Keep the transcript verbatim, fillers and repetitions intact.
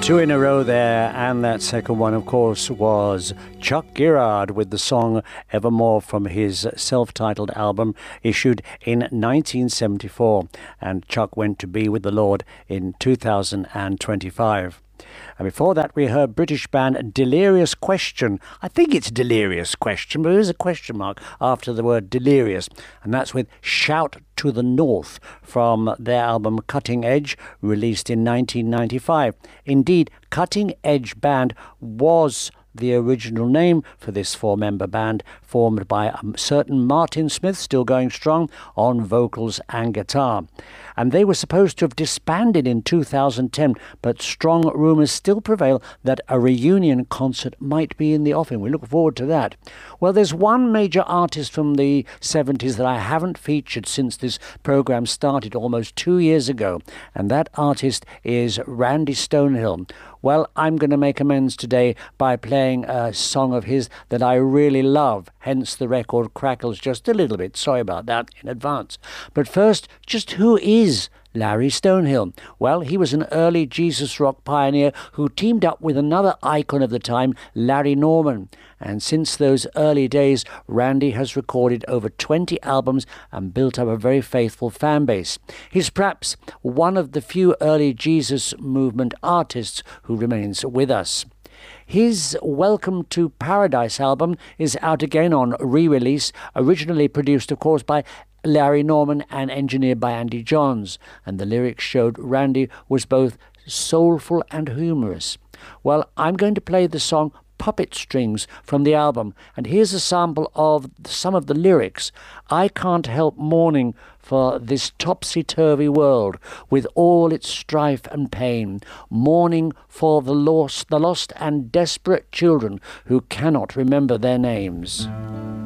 Two in a row there, and that second one, of course, was Chuck Girard with the song Evermore from his self-titled album issued in nineteen seventy-four. And Chuck went to be with the Lord in two thousand twenty-five. And before that, we heard British band Delirious Question. I think it's Delirious Question, but there is a question mark after the word delirious. And that's with Shout to the North from their album Cutting Edge, released in nineteen ninety-five. Indeed, Cutting Edge Band was the original name for this four-member band, formed by a certain Martin Smith, still going strong, on vocals and guitar. And they were supposed to have disbanded in two thousand ten, but strong rumours still prevail that a reunion concert might be in the offing. We look forward to that. Well, there's one major artist from the seventies that I haven't featured since this programme started almost two years ago, and that artist is Randy Stonehill. Well, I'm going to make amends today by playing a song of his that I really love, hence the record crackles just a little bit. Sorry about that in advance. But first, just who is Larry Stonehill? Well, he was an early Jesus rock pioneer who teamed up with another icon of the time, Larry Norman. And since those early days, Randy has recorded over twenty albums and built up a very faithful fan base. He's perhaps one of the few early Jesus movement artists who remains with us. His Welcome to Paradise album is out again on re-release, originally produced, of course, by Larry Norman and engineered by Andy Johns, and the lyrics showed Randy was both soulful and humorous. Well, I'm going to play the song Puppet Strings from the album, and here's a sample of some of the lyrics. I can't help mourning for this topsy-turvy world with all its strife and pain, mourning for the lost, the lost and desperate children who cannot remember their names.